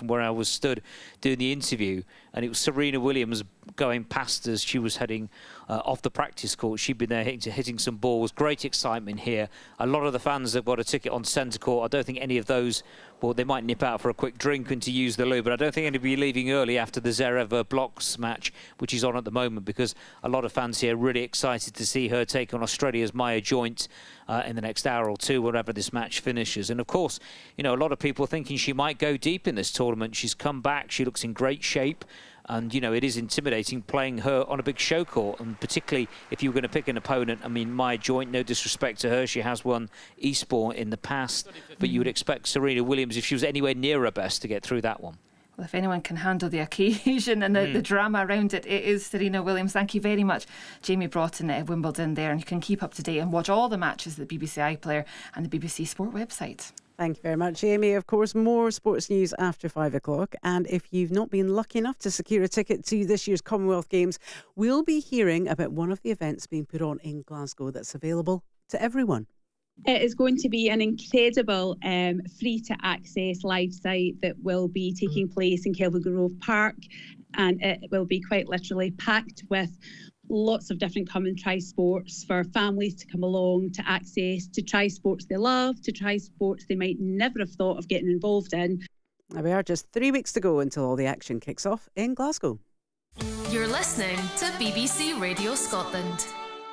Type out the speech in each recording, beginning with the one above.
from where I was stood doing the interview, and it was Serena Williams going past as she was heading off the practice court. She'd been there hitting some balls. Great excitement here. A lot of the fans have got a ticket on centre court. I don't think any of those, well, they might nip out for a quick drink and to use the loo, but I don't think anybody will be leaving early after the Zverev blocks match, which is on at the moment, because a lot of fans here are really excited to see her take on Australia's Maya Joint in the next hour or two, whenever this match finishes. And of course, you know, a lot of people thinking she might go deep in this tournament. She's come back. She looks in great shape. And, you know, it is intimidating playing her on a big show court. And particularly if you were going to pick an opponent, I mean, Maya Joint, no disrespect to her, she has won Eastbourne in the past. But you would expect Serena Williams, if she was anywhere near her best, to get through that one. Well, if anyone can handle the occasion and the drama around it, it is Serena Williams. Thank you very much, Jamie Broughton at Wimbledon there. And you can keep up to date and watch all the matches at the BBC iPlayer and the BBC Sport website. Thank you very much, Amy. Of course, more sports news after 5 o'clock. And if you've not been lucky enough to secure a ticket to this year's Commonwealth Games, we'll be hearing about one of the events being put on in Glasgow that's available to everyone. It is going to be an incredible free-to-access live site that will be taking place in Kelvin Grove Park, and it will be quite literally packed with lots of different come and try sports for families to come along to access, to try sports they love, to try sports they might never have thought of getting involved in. Now we are just 3 weeks to go until all the action kicks off in Glasgow. You're listening to BBC Radio Scotland.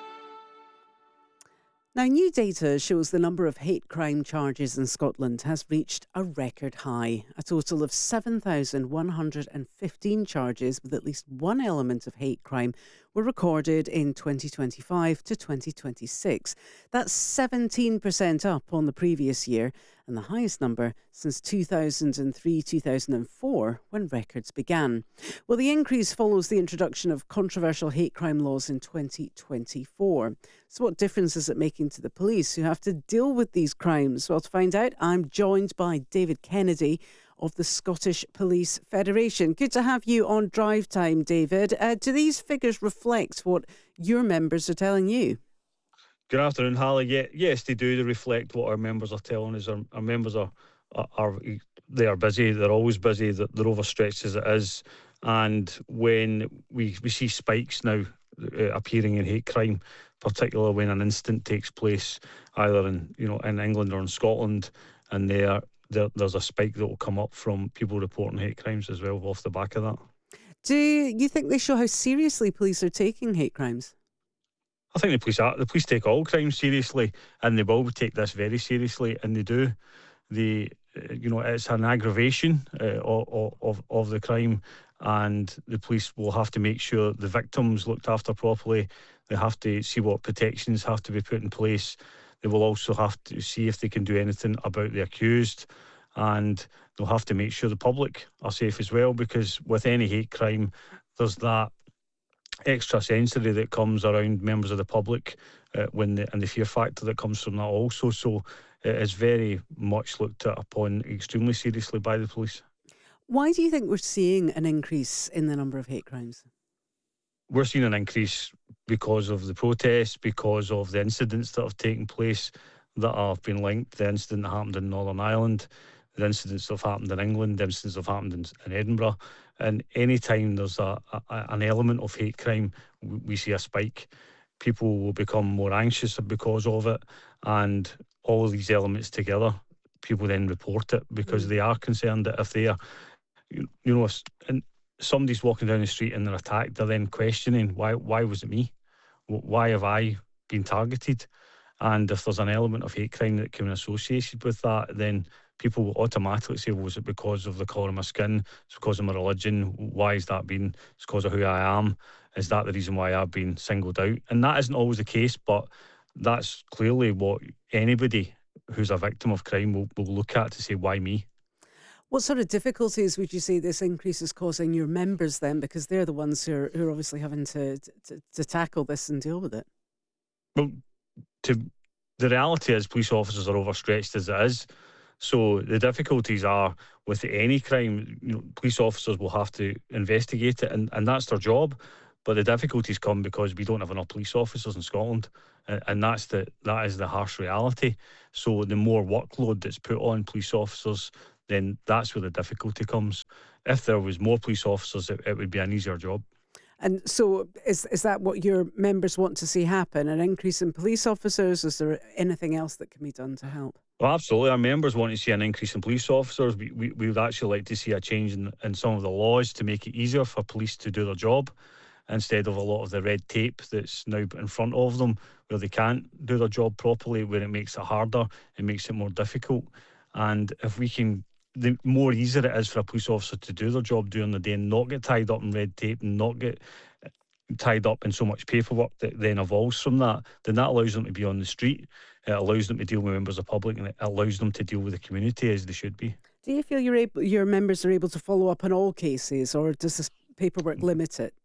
Now, new data shows the number of hate crime charges in Scotland has reached a record high. A total of 7,115 charges with at least one element of hate crime were recorded in 2025 to 2026. That's 17% up on the previous year and the highest number since 2003-2004 when records began. Well, the increase follows the introduction of controversial hate crime laws in 2024. So what difference is it making to the police who have to deal with these crimes? Well, to find out, I'm joined by David Kennedy of the Scottish Police Federation. Good to have you on Drive Time, David. Do these figures reflect what your members are telling you? Good afternoon, Hallie. Yes, they do. They reflect what our members are telling us. Our members are they are busy. They're always busy. They're overstretched as it is. And when we see spikes now appearing in hate crime, particularly when an incident takes place either in England or in Scotland, and there's a spike that will come up from people reporting hate crimes as well off the back of that. Do you think they show how seriously police are taking hate crimes? I think the police take all crimes seriously, and they will take this very seriously, and they do. It's an aggravation of the crime, and the police will have to make sure the victims looked after properly. They have to see what protections have to be put in place. They will also have to see if they can do anything about the accused, and they'll have to make sure the public are safe as well, because with any hate crime, there's that extra sensory that comes around members of the public and the fear factor that comes from that also. So it is very much looked upon extremely seriously by the police. Why do you think we're seeing an increase in the number of hate crimes? We're seeing an increase because of the protests, because of the incidents that have taken place that have been linked. The incident that happened in Northern Ireland, the incidents that have happened in England, the incidents that have happened in Edinburgh. And any time there's an element of hate crime, we see a spike. People will become more anxious because of it, and all of these elements together, people then report it because they are concerned that if they are, and somebody's walking down the street and they're attacked, they're then questioning, why was it me? Why have I been targeted? And if there's an element of hate crime that can be associated with that, then people will automatically say, well, was it because of the colour of my skin? It's because of my religion. Why has that been? It's because of who I am. Is that the reason why I've been singled out? And that isn't always the case, but that's clearly what anybody who's a victim of crime will look at to say, why me? What sort of difficulties would you say this increase is causing your members then? Because they're the ones who are obviously having to tackle this and deal with it. Well, the reality is police officers are overstretched as it is. So the difficulties are with any crime, police officers will have to investigate it, and that's their job. But the difficulties come because we don't have enough police officers in Scotland, and that is the harsh reality. So the more workload that's put on police officers, then that's where the difficulty comes. If there was more police officers, it would be an easier job. And so is that what your members want to see happen, an increase in police officers? Is there anything else that can be done to help? Well, absolutely. Our members want to see an increase in police officers. We would actually like to see a change in some of the laws to make it easier for police to do their job, instead of a lot of the red tape that's now in front of them where they can't do their job properly, where it makes it harder, it makes it more difficult. And if we can, the more easier it is for a police officer to do their job during the day and not get tied up in red tape and not get tied up in so much paperwork that then evolves from that, then that allows them to be on the street, it allows them to deal with members of the public, and it allows them to deal with the community as they should be. Do you feel your members are able to follow up on all cases, or does this paperwork limit it?